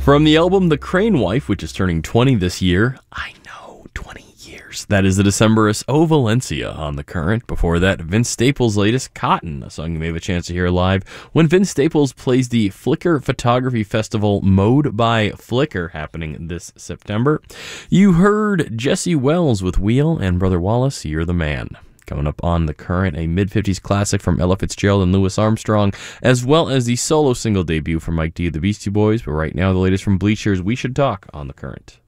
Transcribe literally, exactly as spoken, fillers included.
From the album The Crane Wife, which is turning twenty this year, I know, twenty years. That is the Decemberist O Valencia on The Current. Before that, Vince Staples' latest Cotton, a song you may have a chance to hear live when Vince Staples plays the Flickr Photography Festival Mode by Flickr happening this September. You heard Jesse Wells with Wheel and Brother Wallace, You're the Man. Coming up on The Current, a mid-fifties classic from Ella Fitzgerald and Louis Armstrong, as well as the solo single debut from Mike D of the Beastie Boys. But right now, the latest from Bleacher's We Should Talk on The Current.